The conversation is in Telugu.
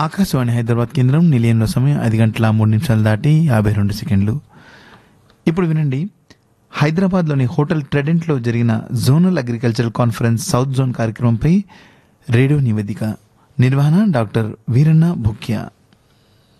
ఆకాశవాణి హైదరాబాద్ కేంద్రం నిలయంలో సమయం 5 గంటల 3 నిమిషాలు దాటి 52 సెకండ్లు. ఇప్పుడు వినండి, హైదరాబాద్లోని హోటల్ ట్రెడెంట్లో జరిగిన zonal agricultural conference south zone కార్యక్రమంపై రేడియో నివేదిక. నిర్వహణ డాక్టర్ వీరన్న భుక్యా.